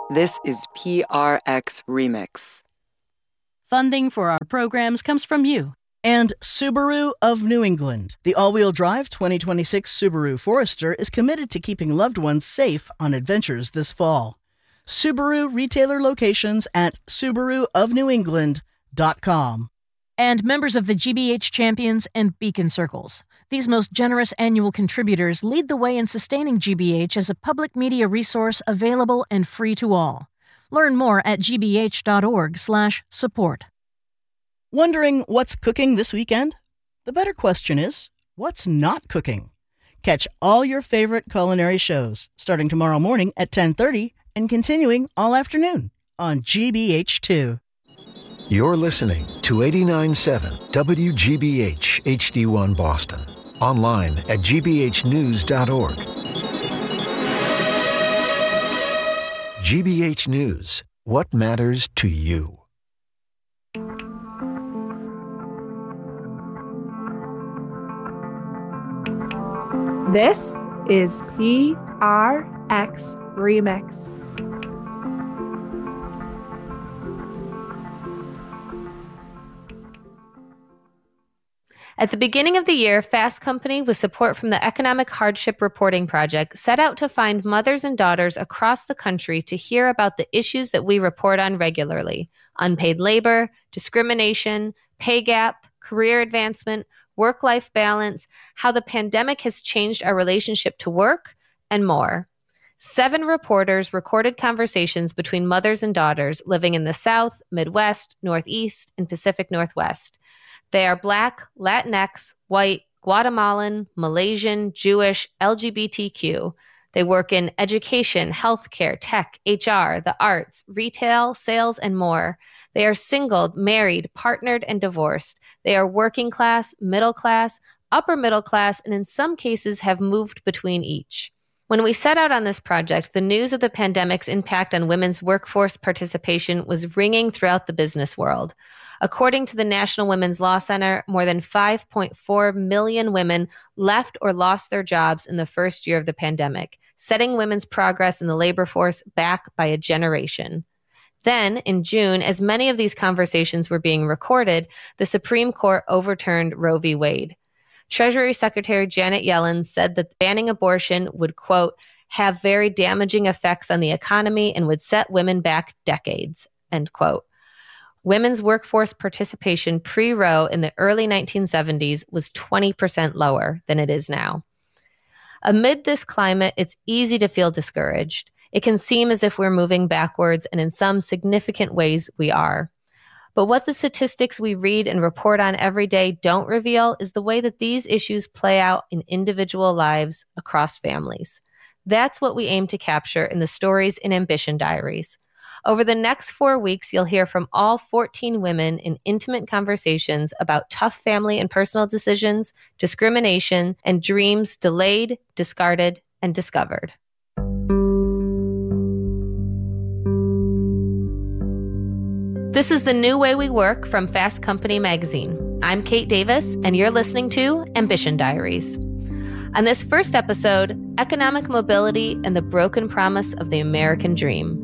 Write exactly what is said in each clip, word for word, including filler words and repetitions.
This is P R X Remix. Funding for our programs comes from you. And Subaru of New England. The all-wheel drive twenty twenty-six Subaru Forester is committed to keeping loved ones safe on adventures this fall. Subaru retailer locations at subaru of new england dot com. And members of the G B H Champions and Beacon Circles. These most generous annual contributors lead the way in sustaining G B H as a public media resource available and free to all. Learn more at g b h dot org slash support. Wondering what's cooking this weekend? The better question is, what's not cooking? Catch all your favorite culinary shows starting tomorrow morning at ten thirty and continuing all afternoon on G B H two. You're listening to eighty-nine point seven W G B H H D one Boston. Online at g b h news dot org. G B H News. What matters to you? This is P R X Remix. At the beginning of the year, Fast Company, with support from the Economic Hardship Reporting Project, set out to find mothers and daughters across the country to hear about the issues that we report on regularly: unpaid labor, discrimination, pay gap, career advancement, work-life balance, how the pandemic has changed our relationship to work, and more. Seven reporters recorded conversations between mothers and daughters living in the South, Midwest, Northeast, and Pacific Northwest. They are Black, Latinx, white, Guatemalan, Malaysian, Jewish, L G B T Q. They work in education, healthcare, tech, H R, the arts, retail, sales, and more. They are single, married, partnered, and divorced. They are working class, middle class, upper middle class, and in some cases have moved between each. When we set out on this project, the news of the pandemic's impact on women's workforce participation was ringing throughout the business world. According to the National Women's Law Center, more than five point four million women left or lost their jobs in the first year of the pandemic, setting women's progress in the labor force back by a generation. Then, in June, as many of these conversations were being recorded, the Supreme Court overturned Roe v. Wade. Treasury Secretary Janet Yellen said that banning abortion would, quote, have very damaging effects on the economy and would set women back decades, end quote. Women's workforce participation pre-Roe in the early nineteen seventies was twenty percent lower than it is now. Amid this climate, it's easy to feel discouraged. It can seem as if we're moving backwards, and in some significant ways we are. But what the statistics we read and report on every day don't reveal is the way that these issues play out in individual lives across families. That's what we aim to capture in the Stories in Ambition Diaries. Over the next four weeks, you'll hear from all fourteen women in intimate conversations about tough family and personal decisions, discrimination, and dreams delayed, discarded, and discovered. This is The New Way We Work from Fast Company magazine. I'm Kate Davis, and you're listening to Ambition Diaries. On this first episode, economic mobility and the broken promise of the American dream.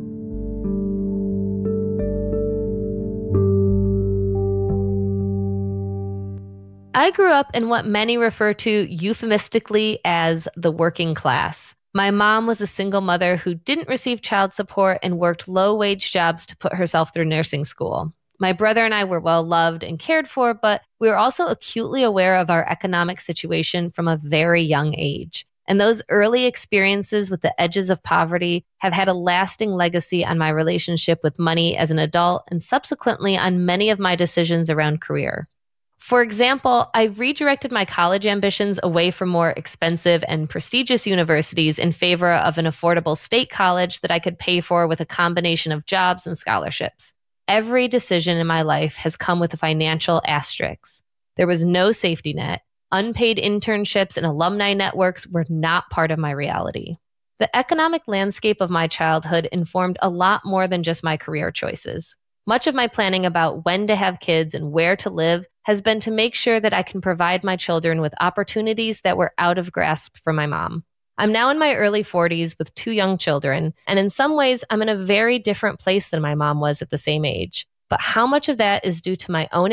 I grew up in what many refer to euphemistically as the working class. My mom was a single mother who didn't receive child support and worked low-wage jobs to put herself through nursing school. My brother and I were well loved and cared for, but we were also acutely aware of our economic situation from a very young age. And those early experiences with the edges of poverty have had a lasting legacy on my relationship with money as an adult and subsequently on many of my decisions around career. For example, I redirected my college ambitions away from more expensive and prestigious universities in favor of an affordable state college that I could pay for with a combination of jobs and scholarships. Every decision in my life has come with a financial asterisk. There was no safety net. Unpaid internships and alumni networks were not part of my reality. The economic landscape of my childhood informed a lot more than just my career choices. Much of my planning about when to have kids and where to live has been to make sure that I can provide my children with opportunities that were out of grasp for my mom. I'm now in my early forties with two young children, and in some ways, I'm in a very different place than my mom was at the same age. But how much of that is due to my own